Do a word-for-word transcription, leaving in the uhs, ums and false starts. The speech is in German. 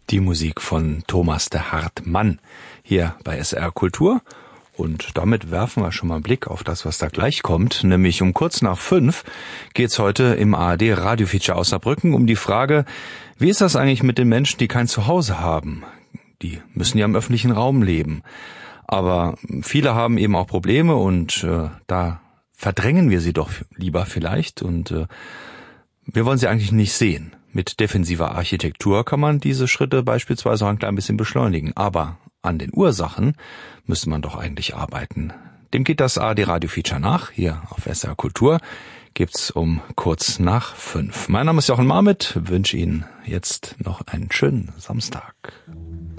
Die Musik von Thomas de Hartmann hier bei S R R Kultur. Und damit werfen wir schon mal einen Blick auf das, was da gleich kommt. Nämlich um kurz nach fünf geht's heute im A R D Radio-Feature aus Saarbrücken um die Frage, wie ist das eigentlich mit den Menschen, die kein Zuhause haben? Die müssen ja im öffentlichen Raum leben. Aber viele haben eben auch Probleme und äh, da verdrängen wir sie doch lieber vielleicht. Und äh, wir wollen sie eigentlich nicht sehen. Mit defensiver Architektur kann man diese Schritte beispielsweise auch ein klein bisschen beschleunigen. Aber an den Ursachen müsste man doch eigentlich arbeiten. Dem geht das A R D Radio-Feature nach. Hier auf S R R Kultur gibt's um kurz nach fünf. Mein Name ist Jochen Marmit. Wünsche Ihnen jetzt noch einen schönen Samstag.